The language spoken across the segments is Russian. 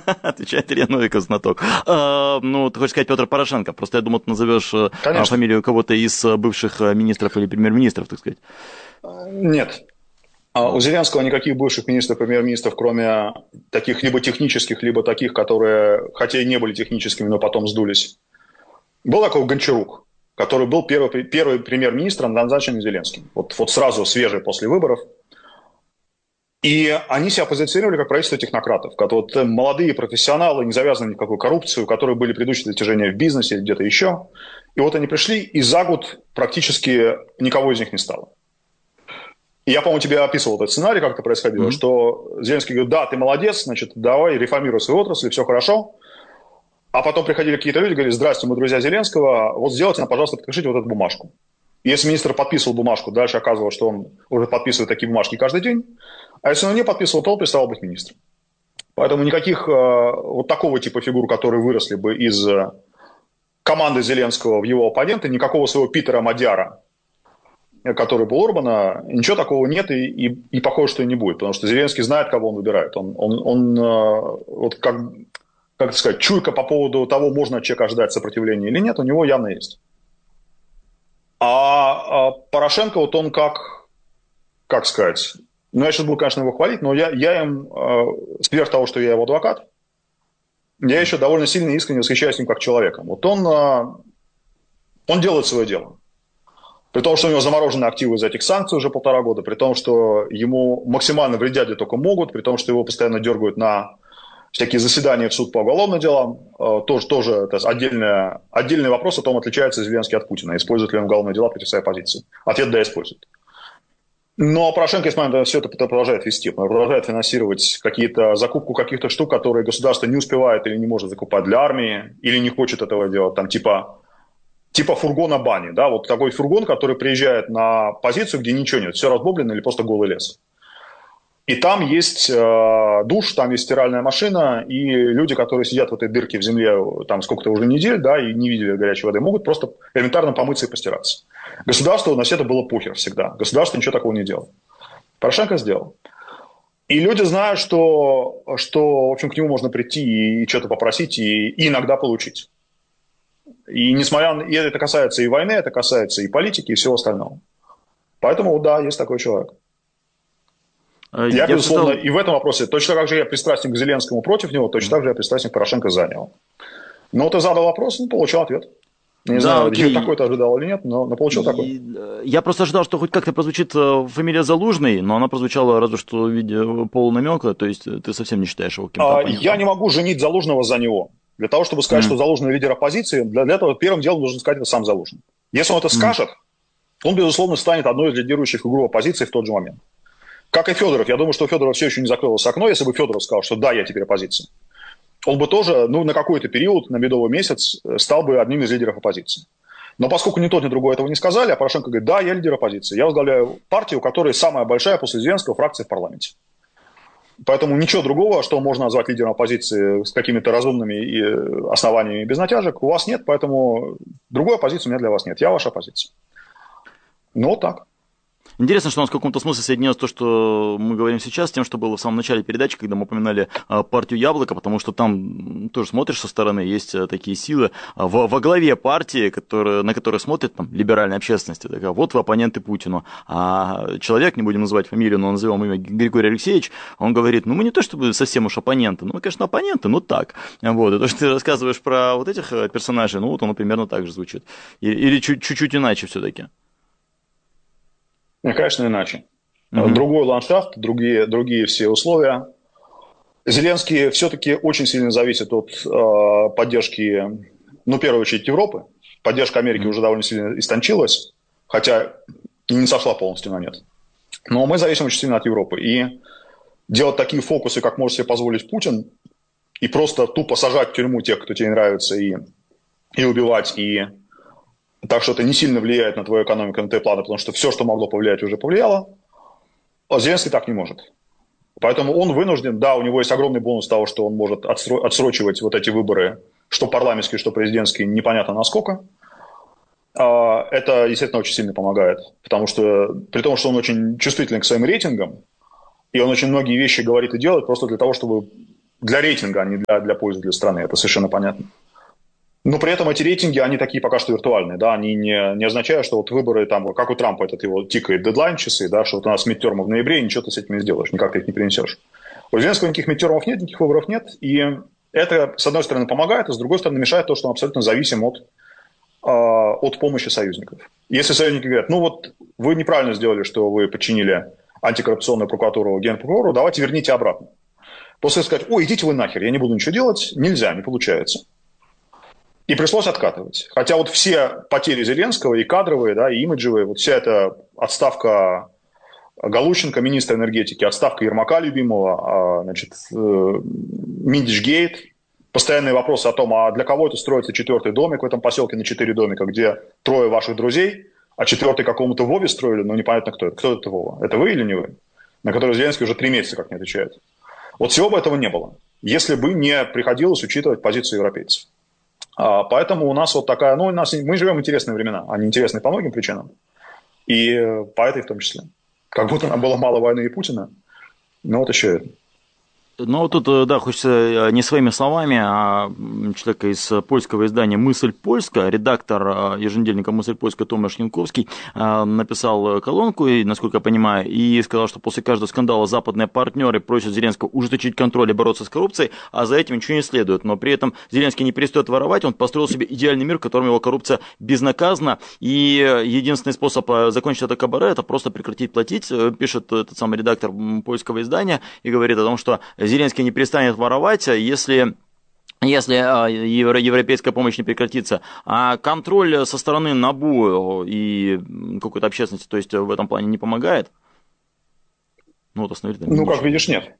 Отвечает Илья Новиков, знаток. Ну, ты хочешь сказать Петр Порошенко. Просто я думал, ты назовешь фамилию кого-то из бывших министров или премьер-министров, так сказать. Нет. У Зеленского никаких бывших министров, премьер-министров, кроме таких либо технических, либо таких, которые, хотя и не были техническими, но потом сдулись. Был такой Гончарук, который был первый премьер-министром, назначенный Зеленским. Вот сразу, свежий после выборов. И они себя позиционировали как правительство технократов, которые молодые профессионалы, не завязанные ни в какую коррупцию, у которых были предыдущие достижения в бизнесе или где-то еще. И вот они пришли, и за год практически никого из них не стало. И я, по-моему, тебе описывал этот сценарий, как это происходило, что Зеленский говорит, да, ты молодец, значит, давай реформируй свою отрасль, все хорошо. А потом приходили какие-то люди, говорили, здрасте, мы друзья Зеленского, вот сделайте нам, пожалуйста, подпишите вот эту бумажку. И если министр подписывал бумажку, дальше оказывалось, что он уже подписывает такие бумажки каждый день. А если он не подписывал, то он переставал быть министром. Поэтому никаких вот такого типа фигур, которые выросли бы из команды Зеленского в его оппоненты, никакого своего Питера Мадяра, который был Орбана, ничего такого нет и похоже, что и не будет. Потому что Зеленский знает, кого он выбирает. Он вот как это сказать, чуйка по поводу того, можно от человека ждать сопротивления или нет, у него явно есть. А Порошенко, вот он как сказать, ну, я сейчас буду, конечно, его хвалить, но я им, сверх того, что я его адвокат, я еще довольно сильно и искренне восхищаюсь им как человеком. Вот он делает свое дело. При том, что у него заморожены активы из этих санкций уже 1,5 года, при том, что ему максимально вредят где только могут, при том, что его постоянно дергают на всякие заседания в суд по уголовным делам. Тоже это отдельный вопрос о том, отличается Зеленский от Путина, использует ли он уголовные дела против своей оппозиции. Ответ – да, использует. Но Порошенко, если на все это продолжает вести, продолжает финансировать закупку каких-то штук, которые государство не успевает или не может закупать для армии, или не хочет этого делать, там типа фургона бани, да, вот такой фургон, который приезжает на позицию, где ничего нет, все разбомблено или просто голый лес. И там есть душ, там есть стиральная машина, и люди, которые сидят в этой дырке в земле там сколько-то уже недель, да, и не видели горячей воды, могут просто элементарно помыться и постираться. Государству на все это было похер всегда. Государство ничего такого не делало. Порошенко сделал. И люди знают, что в общем, к нему можно прийти и что-то попросить, и иногда получить. И и это касается и войны, это касается и политики, и всего остального. Поэтому, да, есть такой человек. Я безусловно, и в этом вопросе, точно так же я пристрастен к Зеленскому против него, точно так же я пристрастен к Порошенко за него. Но ты задал вопрос, получил ответ. Не знаю, такой ты ожидал или нет, но получил такой. Я просто ожидал, что хоть как-то прозвучит фамилия Залужный, но она прозвучала разве что в виде полунамека, то есть ты совсем не считаешь его кем-то оппонентом. Я не могу женить Залужного за него. Для того, чтобы сказать, что Залужный лидер оппозиции, для этого первым делом нужно сказать это сам Залужный. Если он это скажет, он, безусловно, станет одной из лидирующих фигур оппозиции в тот же момент. Как и Федоров. Я думаю, что у Федорова все еще не закрылось окно. Если бы Федоров сказал, что да, я теперь оппозиция, он бы тоже, на какой-то период, на медовый месяц, стал бы одним из лидеров оппозиции. Но поскольку ни тот, ни другой этого не сказали, а Порошенко говорит, да, я лидер оппозиции. Я возглавляю партию, у которой самая большая после Зеленского фракция в парламенте. Поэтому ничего другого, что можно назвать лидером оппозиции с какими-то разумными основаниями без натяжек, у вас нет, поэтому другой оппозиции у меня для вас нет. Я ваша оппозиция. Ну, вот так. Интересно, что у нас в каком-то смысле соединилось то, что мы говорим сейчас, с тем, что было в самом начале передачи, когда мы упоминали партию «Яблоко», потому что там тоже смотришь со стороны, есть такие силы во главе партии, на которые смотрит там либеральная общественность. Такая, вот вы оппоненты Путину. А человек, не будем называть фамилию, но назовем имя Григорий Алексеевич, он говорит, мы не то чтобы совсем уж оппоненты, мы, конечно, оппоненты, но так. Вот. И то, что ты рассказываешь про вот этих персонажей, вот он примерно так же звучит. Или чуть-чуть иначе все-таки. Конечно, иначе. Другой ландшафт, другие все условия. Зеленский все-таки очень сильно зависит от поддержки, в первую очередь, Европы. Поддержка Америки уже довольно сильно истончилась, хотя и не сошла полностью на нет. Но мы зависим очень сильно от Европы. И делать такие фокусы, как может себе позволить Путин, и просто тупо сажать в тюрьму тех, кто тебе нравится, и убивать, так что это не сильно влияет на твою экономику, на твои планы, потому что все, что могло повлиять, уже повлияло. А Зеленский так не может. Поэтому он вынужден, да, у него есть огромный бонус того, что он может отсрочивать вот эти выборы, что парламентские, что президентские, непонятно насколько. Это, естественно, очень сильно помогает. Потому что, при том, что он очень чувствителен к своим рейтингам, и он очень многие вещи говорит и делает просто для того, чтобы для рейтинга, а не для пользы для страны, это совершенно понятно. Но при этом эти рейтинги, они такие пока что виртуальные, да, они не означают, что вот выборы, там, как у Трампа этот его тикает дедлайн часы, да, что вот у нас мидтермы в ноябре, и ничего ты с этим не сделаешь, никак ты их не перенесешь. У Зеленского никаких мидтермов нет, никаких выборов нет, и это, с одной стороны, помогает, а с другой стороны, мешает то, что он абсолютно зависим от помощи союзников. Если союзники говорят, ну вот вы неправильно сделали, что вы подчинили антикоррупционную прокуратуру генпрокурору, давайте верните обратно. После сказать, ой, идите вы нахер, я не буду ничего делать, нельзя, не получается. И пришлось откатывать. Хотя вот все потери Зеленского, и кадровые, да, и имиджевые, вот вся эта отставка Галущенко, министра энергетики, отставка Ермака любимого, значит, Миндичгейт, постоянные вопросы о том, а для кого это строится 4-й домик в этом поселке на 4 домика, где 3 ваших друзей, а 4-й какому-то Вове строили, но непонятно кто это. Кто это Вова? Это вы или не вы? На который Зеленский уже 3 месяца как не отвечает. Вот всего бы этого не было, если бы не приходилось учитывать позицию европейцев. Поэтому у нас вот такая, ну, мы живем в интересные времена, они интересны по многим причинам, и по этой в том числе. Как будто нам было мало войны и Путина, но вот еще это. Ну, тут, да, хочется не своими словами, а человека из польского издания «Мысль польская», редактор еженедельника «Мысль польская» Томаш Янковский написал колонку, насколько я понимаю, и сказал, что после каждого скандала западные партнеры просят Зеленского ужесточить контроль и бороться с коррупцией, а за этим ничего не следует. Но при этом Зеленский не перестает воровать, он построил себе идеальный мир, в котором его коррупция безнаказана, и единственный способ закончить это кабаре – это просто прекратить платить, пишет этот самый редактор польского издания, и говорит о том, что Зеленский не перестанет воровать, если европейская помощь не прекратится. А контроль со стороны НАБУ и какой-то общественности, то есть в этом плане не помогает? Ну, вот как видишь, нет.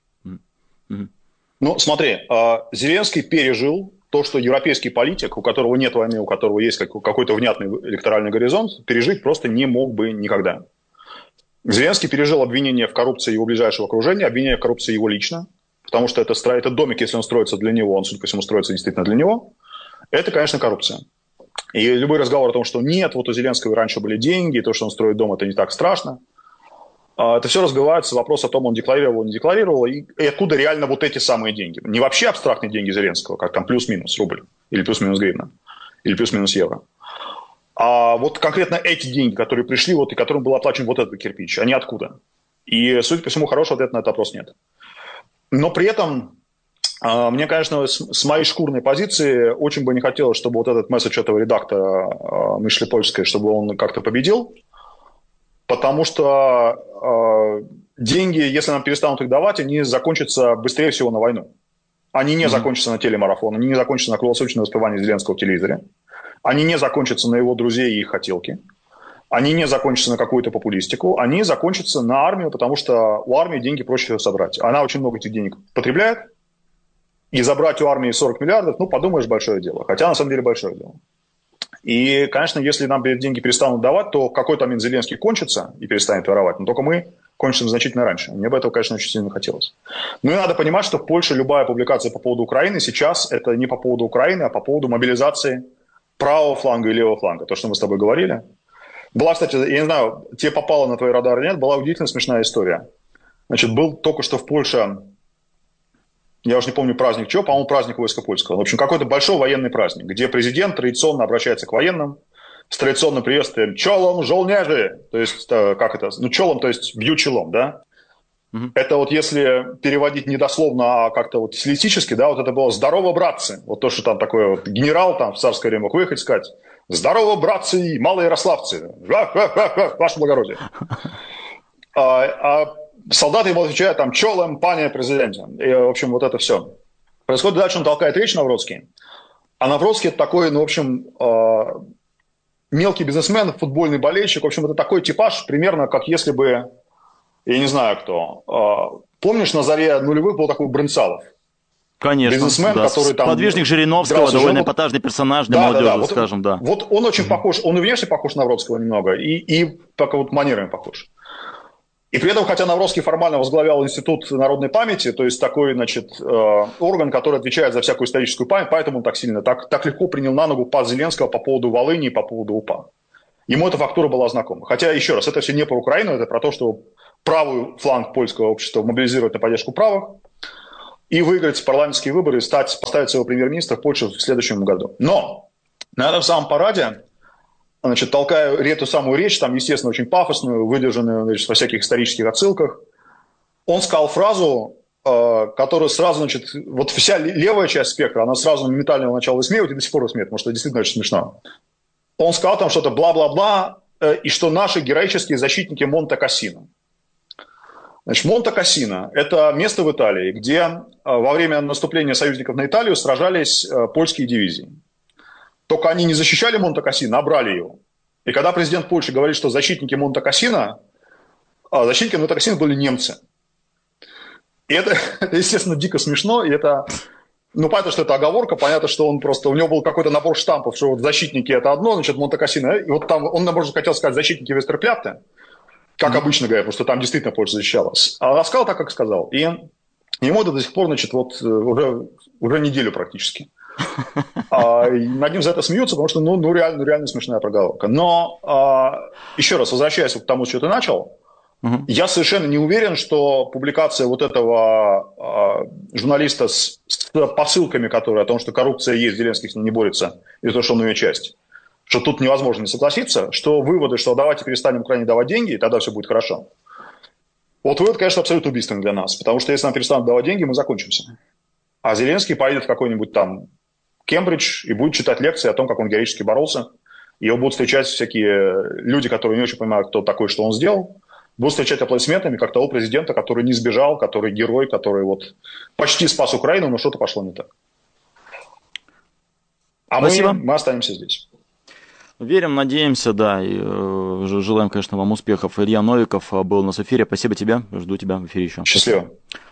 Ну, смотри, Зеленский пережил то, что европейский политик, у которого нет войны, у которого есть какой-то внятный электоральный горизонт, пережить просто не мог бы никогда. Зеленский пережил обвинение в коррупции его ближайшего окружения, обвинение в коррупции его лично. Потому что этот домик, если он строится для него, он, судя по всему, строится действительно для него, это, конечно, коррупция. И любой разговор о том, что нет, вот у Зеленского раньше были деньги, и то, что он строит дом, это не так страшно, это все разбивается вопрос о том, он декларировал, не декларировал, и откуда реально вот эти самые деньги. Не вообще абстрактные деньги Зеленского, как там плюс-минус рубль, или плюс-минус гривна, или плюс-минус евро. А вот конкретно эти деньги, которые пришли, вот, и которым был оплачен вот этот кирпич, они откуда? И, судя по всему, хорошего ответа на этот вопрос нет. Но при этом мне, конечно, с моей шкурной позиции очень бы не хотелось, чтобы вот этот месседж этого редактора «Мысли польской», чтобы он как-то победил, потому что деньги, если нам перестанут их давать, они закончатся быстрее всего на войну. Они не закончатся на телемарафон, они не закончатся на круглосуточное воспевание Зеленского в телевизоре, они не закончатся на его друзей и их хотелки. Они не закончатся на какую-то популистику, они закончатся на армию, потому что у армии деньги проще всего собрать. Она очень много этих денег потребляет, и забрать у армии 40 миллиардов, ну, подумаешь, большое дело. Хотя, на самом деле, большое дело. И, конечно, если нам деньги перестанут давать, то в какой-то момент Зеленский кончится и перестанет воровать, но только мы кончим значительно раньше. Мне бы этого, конечно, очень сильно хотелось. Ну и надо понимать, что в Польше любая публикация по поводу Украины сейчас это не по поводу Украины, а по поводу мобилизации правого фланга и левого фланга. То, что мы с тобой говорили. Была, кстати, я не знаю, тебе попало на твой радар или нет, была удивительно смешная история. Значит, был только что в Польше, я уже не помню праздник чего, по-моему, праздник войска польского. В общем, какой-то большой военный праздник, где президент традиционно обращается к военным с традиционным приветствием «Чолом, жолнежи!» То есть, как это? Ну, чолом, то есть бью челом, да? Это вот если переводить не дословно, а как-то вот стилистически, да, вот это было «Здорово, братцы!» Вот то, что там такой вот генерал там в царское время мог выехать и сказать «Здорово, братцы и малоярославцы! Ваше благородие!» А солдаты ему отвечают там «Чолом, пане президенте!» И, в общем, вот это все. Происходит дальше, он толкает речь Навроцкий. А Навроцкий это такой, ну, в общем, мелкий бизнесмен, футбольный болельщик. В общем, это такой типаж, примерно как если бы, я не знаю кто, помнишь, на заре нулевых был такой Брынцалов? Конечно, бизнесмен, да, который там... Подвижник Жириновского, довольно эпатажный персонаж для молодежи, вот, скажем, да. Вот он очень похож, он и внешне похож на Навроцкого немного, и так вот манерами похож. И при этом, хотя Навроцкий формально возглавлял Институт народной памяти, то есть такой, значит, орган, который отвечает за всякую историческую память, поэтому он так сильно, так легко принял на ногу пас Зеленского по поводу Волыни и по поводу УПА. Ему эта фактура была знакома. Хотя, еще раз, это все не про Украину, это про то, что правый фланг польского общества мобилизирует на поддержку правых, и выиграть парламентские выборы и поставить своего премьер-министра в Польше в следующем году. Но на этом самом параде, значит, толкая эту самую речь, там, естественно, очень пафосную, выдержанную, значит, во всяких исторических отсылках, он сказал фразу, которая сразу, значит, вот вся левая часть спектра, она сразу моментально его начала высмеивать и до сих пор высмеивает, потому что это действительно очень смешно. Он сказал там что-то бла-бла-бла, и что наши героические защитники Монте-Кассино. Значит, Монте-Кассино – это место в Италии, где во время наступления союзников на Италию сражались польские дивизии. Только они не защищали Монте-Кассино, а брали его. И когда президент Польши говорит, что защитники Монте-Кассино были немцы. И это, естественно, дико смешно, и это, понятно, что это оговорка, понятно, что он просто, у него был какой-то набор штампов, что вот защитники это одно, значит, Монте-Кассино, и вот там, он, может, хотел сказать защитники Вестерпляте, как обычно говорят, потому что там действительно Польша защищалась. А сказал так, как сказал. И ему это до сих пор, значит, вот уже неделю практически. И над ним за это смеются, потому что, реально смешная проговорка. Но, еще раз, возвращаясь к тому, что ты начал, я совершенно не уверен, что публикация вот этого журналиста с посылками, которые о том, что коррупция есть, Зеленский с ней не борется, и то, что он ее часть, что тут невозможно не согласиться, что выводы, что давайте перестанем Украине давать деньги, и тогда все будет хорошо. Вот вывод, конечно, абсолютно убийственный для нас, потому что если нам перестанут давать деньги, мы закончимся. А Зеленский поедет в какой-нибудь там Кембридж и будет читать лекции о том, как он героически боролся. Его будут встречать всякие люди, которые не очень понимают, кто такой, что он сделал. Будут встречать аплодисментами, как того президента, который не сбежал, который герой, который вот почти спас Украину, но что-то пошло не так. А мы останемся здесь. Верим, надеемся, да, и желаем, конечно, вам успехов. Илья Новиков был у нас в эфире. Спасибо тебе, жду тебя в эфире еще. Счастливо.